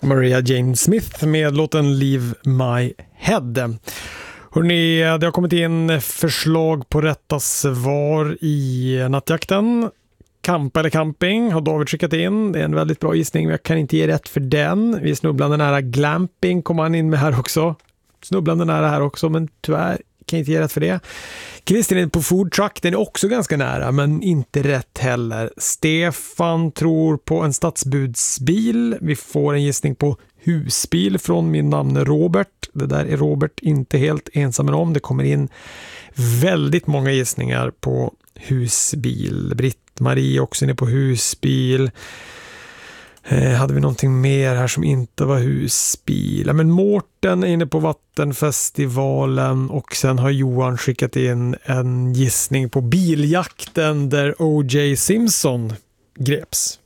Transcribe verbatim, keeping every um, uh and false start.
Maria Jane Smith med låten Leave My Head. Hörrni, det har kommit in förslag på rätta svar i nattjakten. Camp eller camping har David skickat in. Det är en väldigt bra gissning, men jag kan inte ge rätt för den. Vi är snubblande nära glamping, kommer han in med här också. Snubblande nära här också, men tyvärr kan jag inte ge rätt för det. Kristin är på food truck, den är också ganska nära, men inte rätt heller. Stefan tror på en stadsbudsbil. Vi får en gissning på husbil från min namn Robert. Det där är Robert inte helt ensam om. Det kommer in väldigt många gissningar på husbil. Britt-Marie också inne på husbil. Eh, hade vi någonting mer här som inte var husbil? Ja, men Mårten är inne på Vattenfestivalen och sen har Johan skickat in en gissning på biljakten där O J Simpson greps.